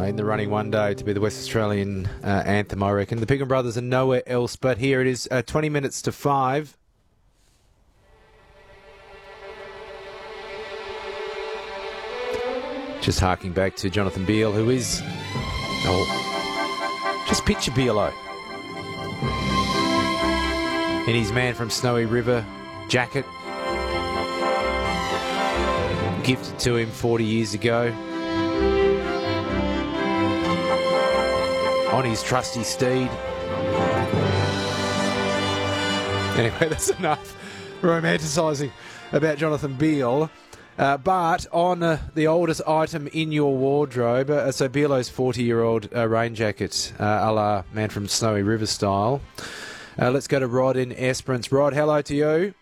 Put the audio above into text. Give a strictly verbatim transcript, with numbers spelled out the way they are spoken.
in the running one day to be the West Australian uh, anthem, I reckon. The Piggin Brothers are nowhere else but here. It is uh, twenty minutes to five. Just harking back to Jonathan Beale, who is... Oh, just picture Bealo in his Man from Snowy River jacket, gifted to him forty years ago, on his trusty steed. Anyway, that's enough romanticising about Jonathan Beale. Uh, but on uh, the oldest item in your wardrobe, uh, so Bealo's forty-year-old uh, rain jacket, uh, a la Man from Snowy River style. Uh, let's go to Rod in Esperance. Rod, hello to you.